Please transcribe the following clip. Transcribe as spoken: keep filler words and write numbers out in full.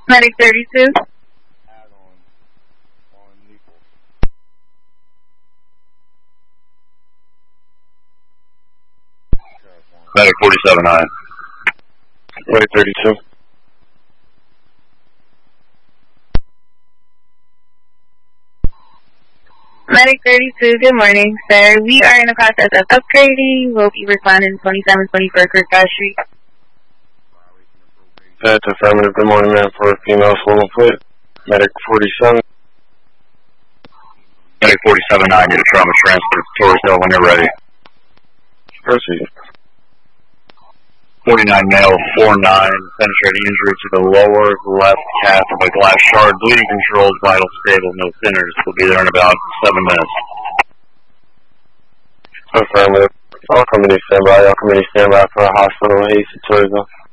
Medic thirty-two. Medic forty-seven nine. Medic thirty-two. Medic thirty-two, good morning, sir. We are in the process of upgrading. We'll be responding twenty-seven twenty-four Kirkcross Street. That's affirmative. Good morning, man. For a female swollen foot. Medic forty-seven. Medic forty-seven nine, need a trauma transfer. Torresdale when you're ready. Proceed. forty-nine male, four nine, penetrating injury to the lower left calf of a glass shard, bleeding controlled, vital stable, no thinners. We'll be there in about seven minutes. Affirmative. All committee standby. All committee standby for a hospital. Haste to Torresdale.